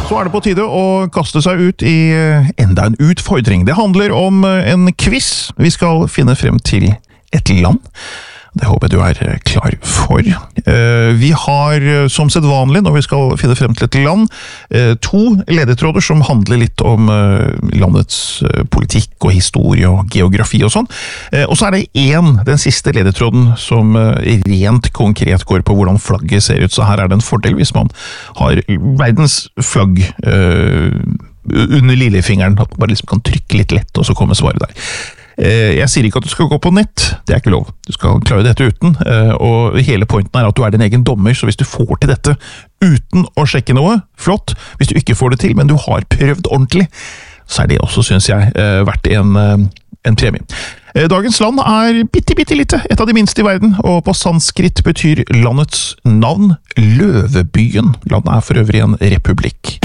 Så det på tide å kaste seg ut i enda en utfordring. Det handler om en quiz. Vi skal finne frem til et land. Det håper jeg du klar for. Vi har som sedvanlig, når vi skal finne frem til et land, 2 ledetråder som handler litt om landets politikk og historie og geografi og sånn. Og så det den siste ledetråden som rent konkret går på hvordan flagget ser ut. Så her det en fordel hvis man har verdens flagg under lillefingeren, at man bare liksom kan trykke litt lett, og så kommer svaret der. Jeg sier ikke at du skal gå på nett, det ikke lov. Du skal klare dette uten, og hele pointen at du din egen dommer, så hvis du får til dette uten å sjekke noe, flott. Hvis du ikke får det til, men du har prøvd ordentlig, så det også, synes jeg, verdt en premie. Dagens land bitte lite, et av de minste i verden, og på sanskrit betyr landets navn Løvebyen. Landet for øvrig en republikk.